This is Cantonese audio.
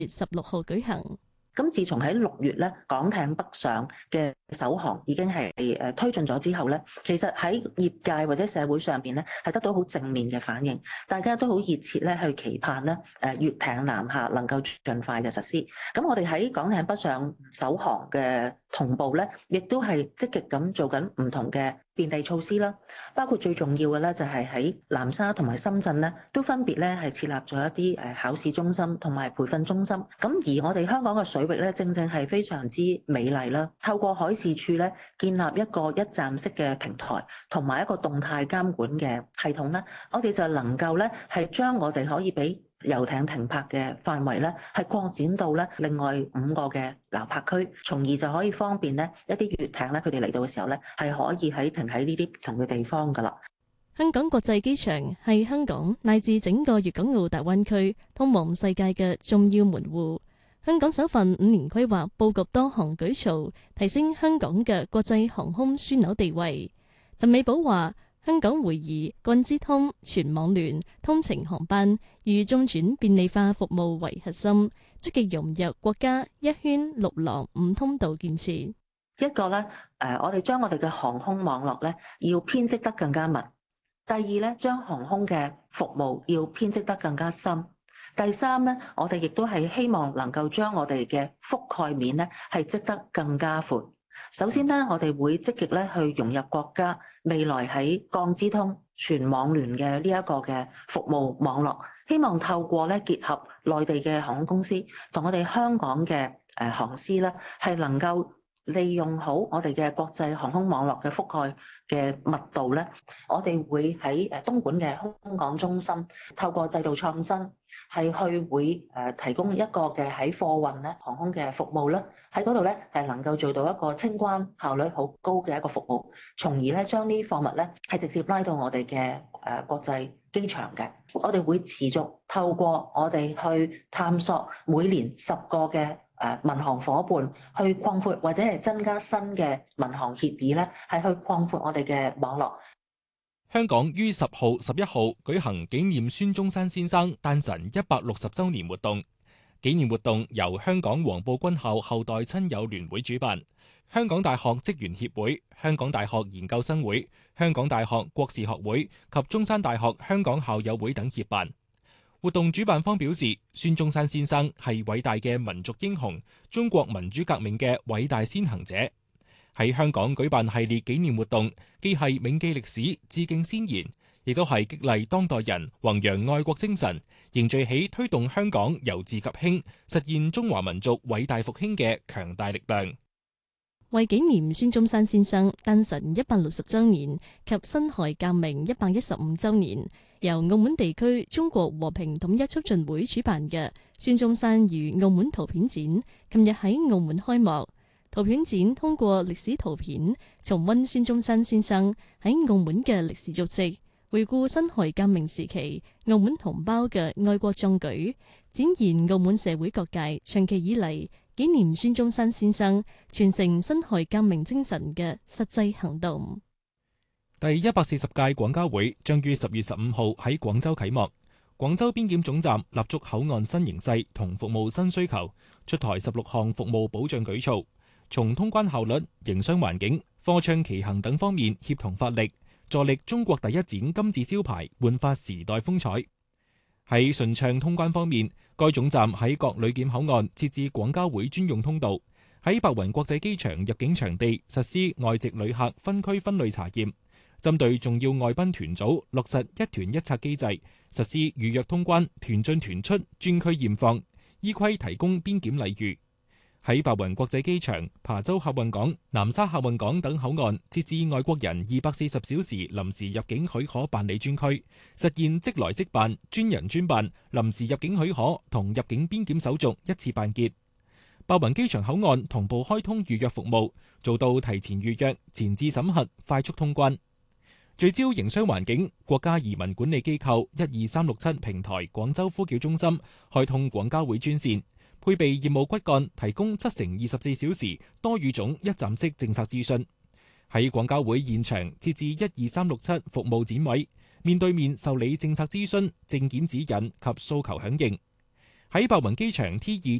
16號舉行。 咁自從喺6月咧港艇北上嘅首航已經係推進咗之後咧，其實喺業界或者社會上邊咧係得到好正面嘅反應，大家都好熱切咧去期盼咧粵艇南下能夠盡快嘅實施。咁我哋喺港艇北上首航嘅同步咧，亦都係積極咁做緊唔同嘅便利措施啦，包括最重要嘅咧就係喺南沙同埋深圳咧，都分別咧係設立咗一啲考試中心同埋培訓中心。咁而我哋香港嘅水域咧，正正係非常之美麗啦。透過海事處咧建立一個一站式嘅平台，同埋一個動態監管嘅系統咧，我哋就能夠咧係將我哋可以俾遊艇停泊嘅範圍咧，係擴展到咧另外5個嘅撈泊區，從而就可以方便咧一啲粵艇咧，佢哋嚟到嘅時候咧，係可以停喺呢啲唔同嘅地方噶啦。 香港國際機場係香港乃至整個粵港澳大灣區通往世界嘅重要門戶。香港首份5年規劃佈局多項舉措，提升香港嘅國際航空樞紐地位。陳美寶話：香港會以幹資通、全網聯、通程航班與中轉便利化服務為核心，積極融入國家一圈六廊五通道建設。 一個咧，我哋將我哋嘅航空網絡咧要編織得更加密。第二咧，將航空嘅服務要編織得更加深。第三咧，我哋亦都係希望能夠將我哋嘅覆蓋面咧係織得更加闊。首先咧，我哋會積極咧去融入國家未來喺幹資通全網聯嘅呢一個嘅服務網絡，希望透過咧結合內地嘅航空公司同我哋香港嘅航司咧，係能夠利用好我哋嘅國際航空網絡嘅覆蓋嘅密度咧，我哋會喺東莞嘅空港中心透過制度創新，係去會提供一個嘅喺貨運咧航空嘅服務啦。喺嗰度咧係能夠做到一個清關效率好高嘅一個服務，從而咧將呢啲貨物咧係直接拉到我哋嘅國際機場嘅。我哋會持續透過我哋去探索每年10個嘅民航夥伴去擴闊或者係增加新嘅民航協議咧，係去擴闊我哋嘅網絡。 香港於10號、11號舉行紀念孫中山先生誕辰160週年活動。紀念活動由香港黃埔軍校後代親友聯會主辦，香港大學職員協會、香港大學研究生會、香港大學國士學會及中山大學香港校友會等協辦。活動主辦方表示，孫中山先生係偉大嘅民族英雄，中國民主革命嘅偉大先行者。喺香港舉辦系列紀念活動，既係銘記歷史、致敬先賢，亦都係激勵當代人弘揚愛國精神，凝聚起推動香港由治及興，實現中華民族偉大復興嘅強大力量。 為紀念孫中山先生誕辰160週年及辛亥革命115週年，由澳門地區中國和平統一促進會主辦嘅孫中山與澳門圖片展，琴日喺澳門開幕。圖片展通過歷史圖片，重溫孫中山先生喺澳門嘅歷史足跡，回顧辛亥革命時期澳門同胞嘅愛國壯舉，展現澳門社會各界長期以嚟紀念孫中山先生、傳承辛亥革命精神嘅實際行動。 第140屆廣交會將於10月15號喺廣州啟幕。廣州邊檢總站立足口岸新形勢同服務新需求，出台16項服務保障舉措，從通關效率、營商環境、貨暢騎行等方面協同發力，助力中國第一展金字招牌煥發時代風采。喺順暢通關方面，該總站喺各旅檢口岸設置廣交會專用通道，喺白雲國際機場入境場地實施外籍旅客分區分類查驗，針對重要外賓團組落實一團一策機制，實施預約通關、團進團出、專區驗放，依規提供邊檢禮遇。喺白雲國際機場、琶洲客運港、南沙客運港等口岸設置外國人240小時臨時入境許可辦理專區，實現即來即辦、專人專辦、臨時入境許可同入境邊檢手續一次辦結。白雲機場口岸同步開通預約服務，做到提前預約、前置審核、快速通關。聚焦營商環境，國家移民管理機構12367平台廣州呼叫中心開通廣交會專線，配備業務骨幹，提供7乘24小時多語種一站式政策諮詢。喺廣交會現場設置12367服務展位，面對面受理政策諮詢、證件指引及訴求響應。 喺白雲機場 T2